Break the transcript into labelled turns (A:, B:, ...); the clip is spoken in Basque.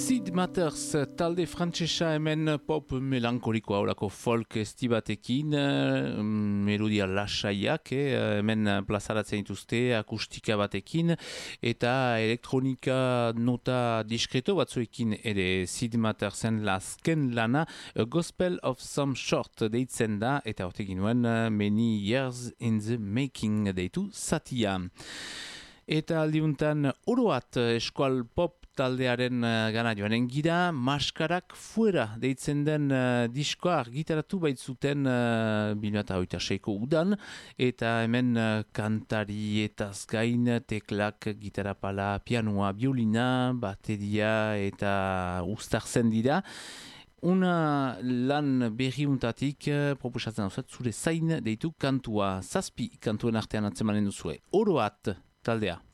A: Sid Matters, talde frantsesa hemen pop melankolikoa olako folk estibatekin, melodia lasaiak, hemen plazaratzen dituzte akustika batekin, eta elektronika nota diskreto batzuekin ere Sid Mattersen lasken lana A Gospel of Some Short deitzen da, eta hortekin nuen Many Years in the Making deitu zatia. Eta aldiuntan oroat eskual pop taldearen gana joanen gira, Maskarak Fuera deitzen den diskoa argitaratu baitzuten 2006ko udan, eta hemen kantarietaz gain teklak, gitarapala, pianoa, biolina, bateria eta uztartzen dira. Una lan berriuntatik proposatzen hauzat zure zain deitu kantua, 7 kantuen artean atzemanen duzue. Oroat taldea.